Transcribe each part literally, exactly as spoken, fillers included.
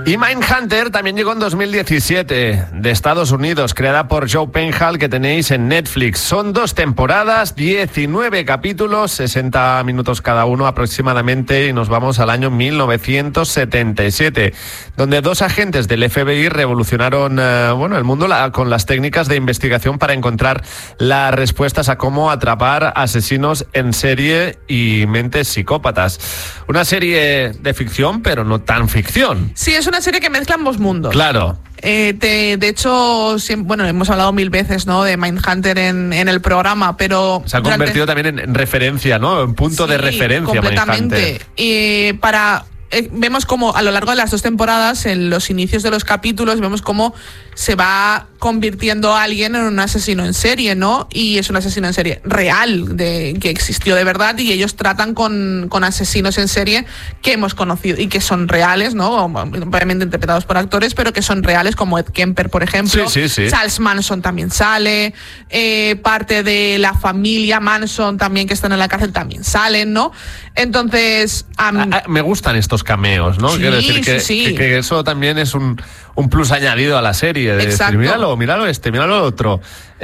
Y Mindhunter también llegó en dos mil diecisiete, de Estados Unidos, creada por Joe Penhall, que tenéis en Netflix. Son dos temporadas, diecinueve capítulos, sesenta minutos cada uno aproximadamente, y nos vamos al año mil novecientos setenta y siete, donde dos agentes del F B I revolucionaron eh, bueno, el mundo la, con las técnicas de investigación para encontrar las respuestas a cómo atrapar asesinos en serie y mentes psicópatas. Una serie de ficción, pero no tan ficción. Sí, es una serie que mezcla ambos mundos. Claro. Eh, te, de hecho, siempre, bueno, hemos hablado mil veces, ¿no?, de Mindhunter en, en el programa, pero... Se ha convertido durante... también en, en referencia, ¿no? En punto sí, de referencia, completamente. Y para... Eh, vemos como a lo largo de las dos temporadas, en los inicios de los capítulos, vemos cómo se va convirtiendo a alguien en un asesino en serie, ¿no? Y es un asesino en serie real, de, que existió de verdad, y ellos tratan con, con asesinos en serie que hemos conocido y que son reales, ¿no? Obviamente interpretados por actores, pero que son reales, como Ed Kemper, por ejemplo. Sí, sí, sí. Charles Manson también sale, eh, parte de la familia Manson también, que están en la cárcel, también salen, ¿no? Entonces... Um, a, a, me gustan estos cameos, ¿no? Sí, Quiero decir que, sí, sí. Que, que eso también es un, un plus añadido a la serie. De Exacto. decir, míralo, míralo este, míralo el otro.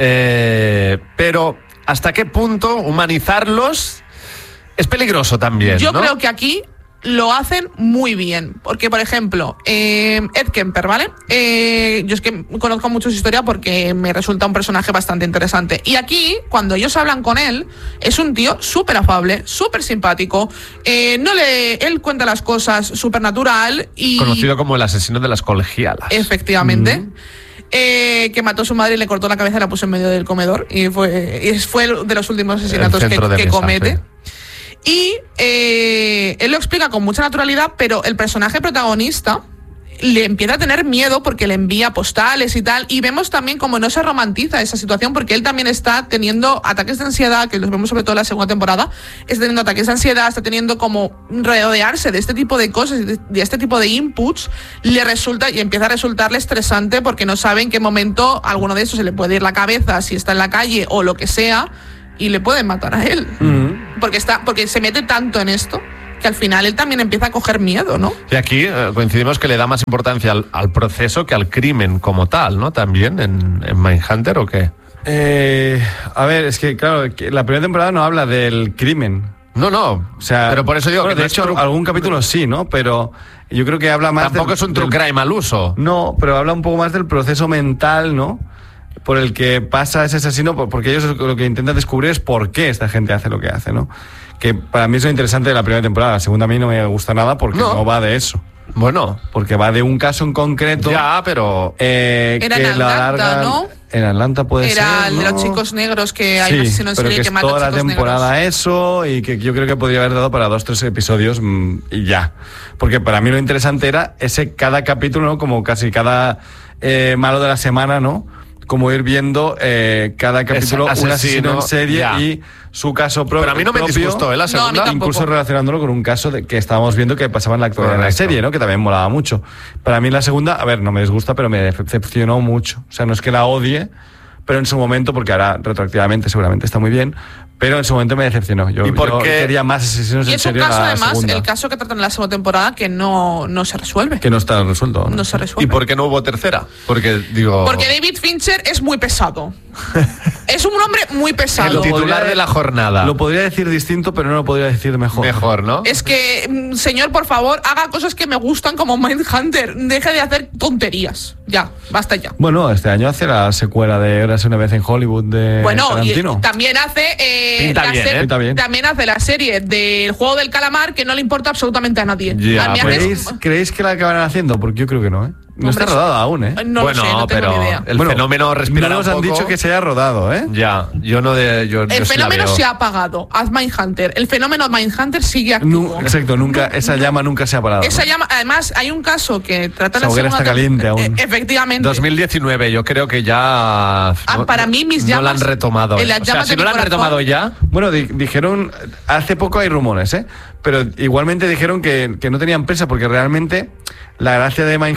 Eh, pero, ¿hasta qué punto humanizarlos es peligroso también? Yo ¿no? creo que aquí lo hacen muy bien, porque por ejemplo eh, Ed Kemper, ¿vale? Eh, yo es que conozco mucho su historia porque me resulta un personaje bastante interesante, y aquí cuando ellos hablan con él es un tío súper afable, súper simpático, eh, no le, él cuenta las cosas súper natural y... Conocido como el asesino de las colegialas. Efectivamente. Mm. Eh, que mató a su madre y le cortó la cabeza y la puso en medio del comedor, y fue, y fue de los últimos asesinatos que, que comete. Y eh, él lo explica con mucha naturalidad, pero el personaje protagonista le empieza a tener miedo porque le envía postales y tal, y vemos también cómo no se romantiza esa situación, porque él también está teniendo ataques de ansiedad, que los vemos sobre todo en la segunda temporada, está teniendo ataques de ansiedad, está teniendo como rodearse de este tipo de cosas, de, de este tipo de inputs, le resulta y empieza a resultarle estresante porque no sabe en qué momento alguno de esos se le puede ir la cabeza, si está en la calle o lo que sea, y le pueden matar a él. Mm. Porque está, porque se mete tanto en esto que al final él también empieza a coger miedo, ¿no? Y aquí eh, coincidimos que le da más importancia al, al proceso que al crimen como tal, ¿no? También en, en Mindhunter, ¿o qué? Eh, a ver, es que claro, que la primera temporada no habla del crimen. No, no, o sea, pero por eso digo bueno, que de hecho tru- algún capítulo sí, ¿no? Pero yo creo que habla más... Tampoco del, es un true del, crime al uso. No, pero habla un poco más del proceso mental, ¿no?, por el que pasa ese asesino, porque ellos lo que intentan descubrir es por qué esta gente hace lo que hace, ¿no? Que para mí es lo interesante de la primera temporada. La segunda a mí no me gusta nada porque no, no va de eso. Bueno, porque va de un caso en concreto. Ya, pero... Eh, Era que en Atlanta, la larga, ¿no? En Atlanta puede Era ser, el ¿no? de los chicos negros, que hay sí, un asesino en pero serie que, que es mata toda a chicos la temporada negros. eso, y que yo creo que podría haber dado para dos, tres episodios mmm, y ya. Porque para mí lo interesante era ese cada capítulo, ¿no? Como casi cada eh, malo de la semana, ¿no? Como ir viendo eh, cada capítulo es un asesino en serie ya. Y su caso propio. Pero a mí no me propio, disgustó, ¿eh? La segunda. No, incluso relacionándolo con un caso de, que estábamos viendo que pasaba en la actualidad de la serie, ¿no? Que también molaba mucho. Para mí la segunda, a ver, no me disgusta, pero me decepcionó mucho. O sea, no es que la odie, pero en su momento, porque ahora retroactivamente seguramente está muy bien, pero en su momento me decepcionó. Yo, ¿Y por yo qué? quería más asesinos Y en es un serie. caso, La además, segunda. el caso que tratan en la segunda temporada que no, no se resuelve. Que no está resuelto. No, no se resuelve. ¿Y por qué no hubo tercera? Porque, digo... Porque David Fincher es muy pesado. Es un hombre muy pesado. El titular de la jornada. Lo podría decir distinto, pero no lo podría decir mejor. Mejor, ¿no? Es que, señor, por favor, haga cosas que me gustan como Mindhunter. Deje de hacer tonterías. Ya, basta ya. Bueno, este año hace la secuela de Érase una vez en Hollywood de Bueno, Tarantino. y también hace eh, Pinta la bien, serie- ¿eh? Pinta bien. también hace la serie del Juego del Calamar, que no le importa absolutamente a nadie. Ya, A mí pues- hace- ¿Creéis, ¿Creéis que la acabarán haciendo? Porque yo creo que no, ¿eh? No Hombre, está rodada aún, ¿eh? No bueno, lo sé, no tengo pero ni idea. el Bueno, fenómeno respirará no nos un han poco. dicho que se haya rodado, ¿eh? Ya, yo no de... Yo, yo El sí la fenómeno veo. se ha apagado. Haz Mindhunter. El fenómeno Mindhunter sigue activo. Nu- exacto, nunca, esa llama nunca se ha parado. Esa ¿no? llama, además, hay un caso que trata Esa la hoguera segunda está caliente tem- aún. eh, efectivamente. dos mil diecinueve, yo creo que ya... Ah, para mí, mis No la llamas- han retomado. en ¿eh? las O sea, llamas si de no mi la han corazón- retomado ya... Bueno, di- dijeron, hace poco hay rumores, ¿eh? Pero igualmente dijeron que, que no tenían prisa porque realmente la gracia de Mindhunter es que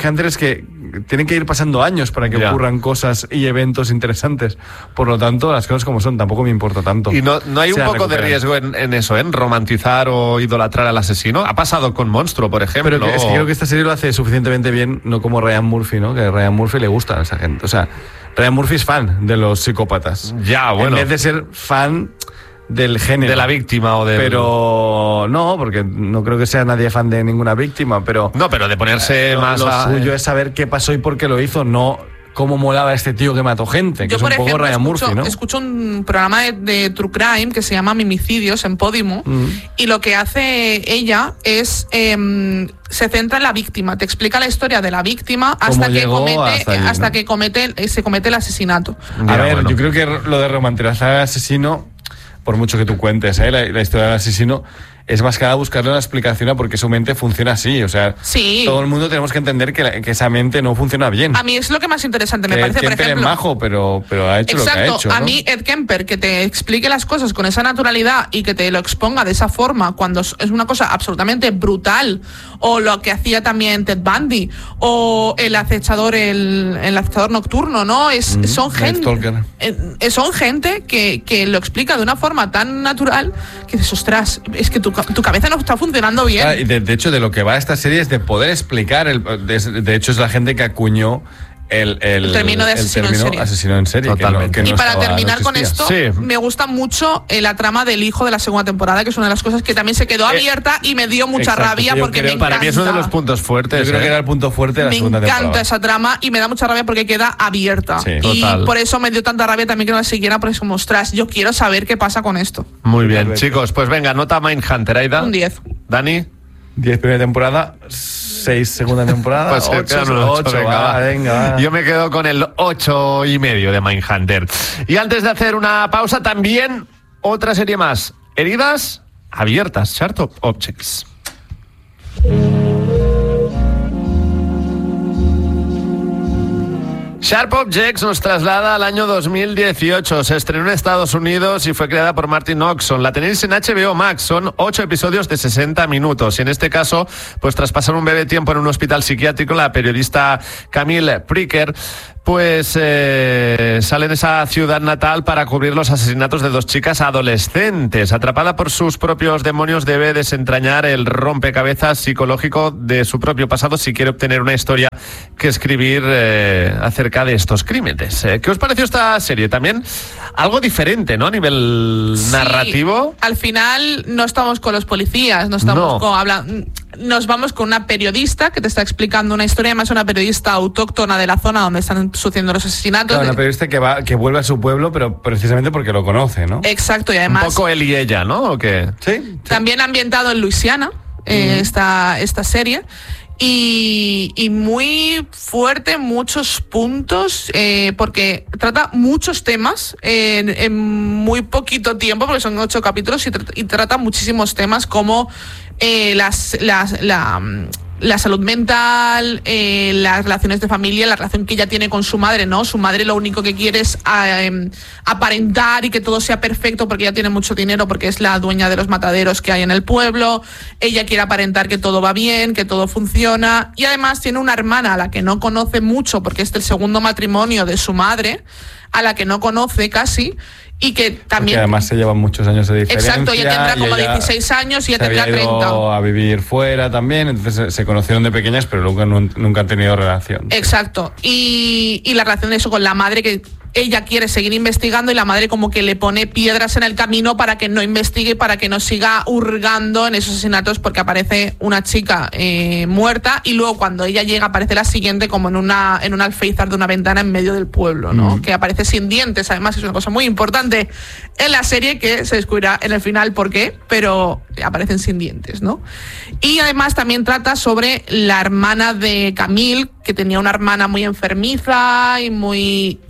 que tienen que ir pasando años para que Ya. ocurran cosas y eventos interesantes. Por lo tanto, las cosas como son, tampoco me importa tanto. Y no, no hay Se un la poco de recuperan. riesgo en, en eso, en romantizar o idolatrar al asesino. Ha pasado con Monstruo, por ejemplo. Pero que, es que creo que esta serie lo hace suficientemente bien, no como Ryan Murphy, ¿no? Que a Ryan Murphy le gusta a esa gente. O sea, Ryan Murphy es fan de los psicópatas. Ya, bueno. En vez de ser fan del género. De la víctima o de. Pero no, porque no creo que sea nadie fan de ninguna víctima, pero... No, pero de ponerse lo, más lo a- suyo es saber qué pasó y por qué lo hizo, no cómo molaba este tío que mató gente, que Yo, es por un poco ejemplo, Ryan escucho, Murphy, ¿no? escucho un programa de, de True Crime que se llama Mimicidios en Podimo, Mm. y lo que hace ella es em, se centra en la víctima, te explica la historia de la víctima hasta que llegó comete hasta allí, hasta ¿no? que comete eh, se comete el asesinato. A Ya, ver, bueno. yo creo que lo de romantizar al asesino, por mucho que tú cuentes, ¿eh? la, la historia del asesino, es más que nada buscarle una explicación a por qué su mente funciona así. O sea, Sí. todo el mundo tenemos que entender que, la- que esa mente no funciona bien. A mí es lo que más interesante me que parece, Ed por Kemper ejemplo. es majo, pero, pero ha hecho lo que ha Exacto, hecho. a ¿no? mí Ed Kemper que te explique las cosas con esa naturalidad y que te lo exponga de esa forma cuando es es una cosa absolutamente brutal, o lo que hacía también Ted Bundy o el acechador el, el acechador nocturno, ¿no? Es Mm, son Night gente Stalker. eh, son gente que, que lo explica de una forma tan natural que dices, ostras, es que tu, ca- tu cabeza no está funcionando bien. Ah, y de, de hecho, de lo que va esta serie es de poder explicar. El, de, de hecho, es la gente que acuñó el, el, El término de asesino en término serie. asesino en serie. que no- Totalmente. que no Y para estaba- no terminar con existía. esto, Sí. me gusta mucho eh, la trama del hijo de la segunda temporada, que es una de las cosas que también se quedó abierta y me dio mucha exacto, rabia yo porque creo- me Para mí es uno de los encanta. puntos fuertes. Yo creo ¿eh? que era el punto fuerte de la Me segunda encanta temporada. esa trama y me da mucha rabia porque queda abierta. Sí. Y Total. por eso me dio tanta rabia también que no la siguiera, porque es como, ostras, yo quiero saber qué pasa con esto. Muy bien, Correcto. chicos, pues venga, nota Mindhunter, Aida. Un diez. Dani. diez primera temporada, seis segunda temporada, Pues se ocho, quedan un ocho, ocho, venga, va, va. venga, va. Yo me quedo con el ocho y medio de Mindhunter. Y antes de hacer una pausa, también otra serie más. Heridas abiertas, Sharp Objects. Sharp Objects nos traslada al año dos mil dieciocho. Se estrenó en Estados Unidos y fue creada por Martin Oxon. La tenéis en H B O Max. Son ocho episodios de sesenta minutos. Y en este caso, pues tras pasar un breve tiempo en un hospital psiquiátrico, la periodista Camille Pricker pues eh, sale en esa ciudad natal para cubrir los asesinatos de dos chicas adolescentes. Atrapada por sus propios demonios, debe desentrañar el rompecabezas psicológico de su propio pasado si quiere obtener una historia que escribir eh, acerca de estos crímenes. Eh, ¿Qué os pareció esta serie? También algo diferente, ¿no? A nivel Sí, narrativo. al final no estamos con los policías, no estamos No. con hablan- nos vamos con una periodista que te está explicando una historia, además una periodista autóctona de la zona donde están sucediendo los asesinatos. Claro, De- una periodista que va, que vuelve a su pueblo, pero precisamente porque lo conoce, ¿no? Exacto, y Un además poco él y ella, ¿no? ¿O qué? Sí. también ambientado en Luisiana, eh, esta, esta serie. Y, y muy fuerte en muchos puntos, eh, porque trata muchos temas en, en muy poquito tiempo, porque son ocho capítulos, y, tra- y trata muchísimos temas como eh, las, las, la, mm, la salud mental, eh, las relaciones de familia, la relación que ella tiene con su madre, ¿no? Su madre lo único que quiere es ah, em, aparentar y que todo sea perfecto porque ella tiene mucho dinero, porque es la dueña de los mataderos que hay en el pueblo. Ella quiere aparentar que todo va bien, que todo funciona. Y además tiene una hermana a la que no conoce mucho porque es el segundo matrimonio de su madre, a la que no conoce casi, y que Porque también... además se llevan muchos años de diferencia. Exacto, ella tendrá y como ella dieciséis años y ella se tendrá había ido treinta. a vivir fuera también, entonces se- se conocieron de pequeñas, pero nunca, nun- nunca han tenido relación. Exacto. Y, y la relación de eso con la madre, que ella quiere seguir investigando y la madre como que le pone piedras en el camino para que no investigue, para que no siga hurgando en esos asesinatos, porque aparece una chica eh, muerta y luego cuando ella llega aparece la siguiente como en una en un alféizar de una ventana en medio del pueblo, ¿no? Mm. Que aparece sin dientes, además, que es una cosa muy importante en la serie que se descubrirá en el final por qué, pero aparecen sin dientes, ¿no? Y además también trata sobre la hermana de Camille, que tenía una hermana muy enfermiza y muy que acaba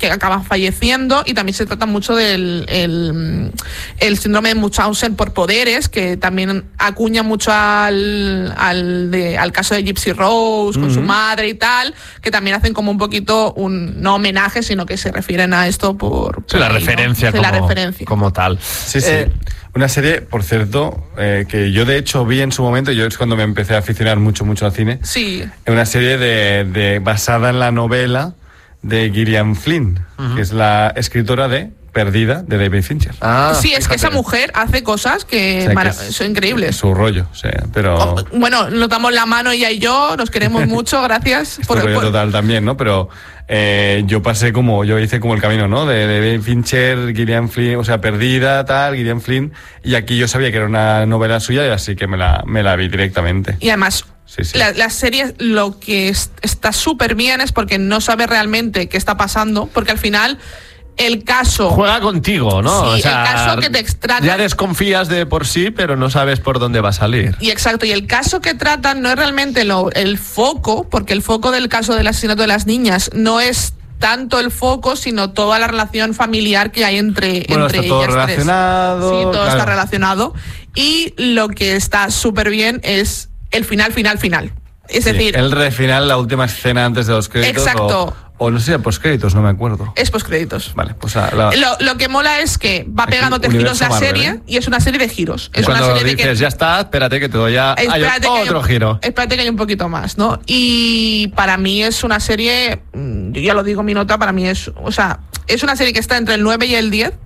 falleciendo, y también se trata mucho del el, el síndrome de Munchausen por poderes, que también acuña mucho al, al, de, al caso de Gypsy Rose, con uh-huh. su madre y tal, que también hacen como un poquito un, no homenaje, sino que se refieren a esto por... por sí, la, ahí, referencia, ¿no? como, la referencia como tal. Sí, sí. Eh, Una serie, por cierto, eh, que yo de hecho vi en su momento, yo es cuando me empecé a aficionar mucho, mucho al cine. Sí. Una serie de, de basada en la novela de Gillian Flynn, uh-huh. que es la escritora de Perdida, de David Fincher. Ah, sí, fíjate. Es que esa mujer hace cosas que, o sea, que es, son increíbles. Es su rollo, o sea, pero... Oh, bueno, nos damos la mano ella y yo, nos queremos mucho, gracias. Es por, rollo por... total también, ¿no? Pero eh, yo pasé como, yo hice como el camino, ¿no? De, de David Fincher, Gillian Flynn, o sea, Perdida, tal, Gillian Flynn, y aquí yo sabía que era una novela suya y así que me la, me la vi directamente. Y además... Sí, sí. La, la serie lo que es, está súper bien es porque no sabe realmente qué está pasando, porque al final el caso... Juega contigo, ¿no? Sí, o sea, el caso que te extratan... Ya desconfías de por sí, pero no sabes por dónde va a salir. Y exacto, y el caso que tratan no es realmente lo, el foco, porque el foco del caso del asesinato de las niñas no es tanto el foco, sino toda la relación familiar que hay entre, bueno, entre está todo ellas relacionado, tres. Sí, todo claro. está relacionado. Y lo que está súper bien es el final, final, final. Es sí, decir... el re final, la última escena antes de los créditos. Exacto. O, o no sé, postcréditos, no me acuerdo. Es postcréditos. Vale, pues a la... lo, lo que mola es que va pegándote giros la serie, ¿eh? Y es una serie de giros. Es Cuando una serie dices, de que... ya está, espérate que te doy a... hay otro un, giro. Espérate que hay un poquito más, ¿no? Y para mí es una serie, yo ya lo digo mi nota, para mí es, o sea, es una serie que está entre el nueve y el diez.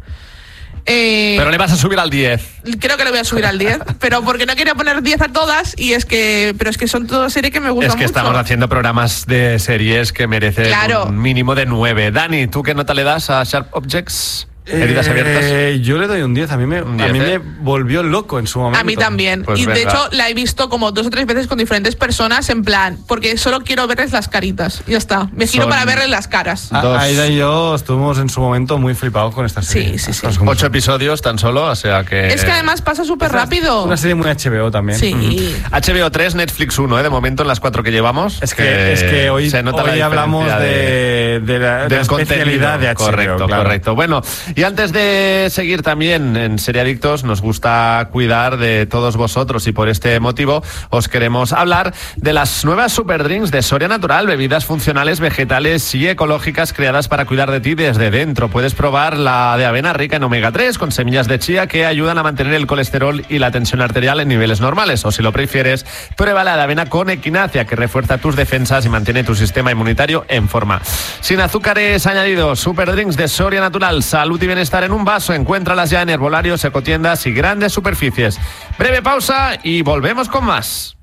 Eh, pero le vas a subir al diez. Creo que le voy a subir al diez, pero porque no quería poner diez a todas, y es que, pero es que son todas series que me gustan mucho. Es que mucho. Estamos haciendo programas de series que merecen claro. un mínimo de nueve. Dani, ¿tú qué nota le das a Sharp Objects? Heridas eh, abiertas. Yo le doy un diez. A mí me, diez, a mí ¿eh? me volvió loco en su momento. A mí también. Pues y venga. de hecho la he visto como dos o tres veces con diferentes personas, en plan, porque solo quiero verles las caritas. Y ya está. Me giro Son para verles las caras. A, Aida y yo estuvimos en su momento muy flipados con esta serie. Sí, sí, sí. Ocho episodios tan solo, o sea que... Es que además pasa súper rápido. Es una serie muy H B O también. Sí. Mm. H B O tres, Netflix uno, ¿eh? De momento en las cuatro que llevamos. Es que, eh, es que hoy, se nota hoy la hablamos de, de la, de la especialidad de H B O. Correcto, claro. correcto. Bueno, y antes de seguir también en Seriadictos, nos gusta cuidar de todos vosotros y por este motivo os queremos hablar de las nuevas Super Drinks de Soria Natural, bebidas funcionales, vegetales y ecológicas creadas para cuidar de ti desde dentro. Puedes probar la de avena rica en omega tres con semillas de chía que ayudan a mantener el colesterol y la tensión arterial en niveles normales, o si lo prefieres, prueba la de avena con equinacia que refuerza tus defensas y mantiene tu sistema inmunitario en forma. Sin azúcares añadidos, Super Drinks de Soria Natural, salud y bienestar en un vaso. Encuéntralas ya en herbolarios, ecotiendas y grandes superficies. Breve pausa y volvemos con más.